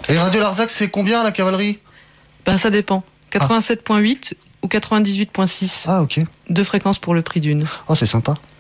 Et Radio Larzac, c'est combien la cavalerie? Ben, ça dépend. 87.8 ou 98.6. Ah, ok. 2 fréquences pour le prix d'une. Oh, c'est sympa.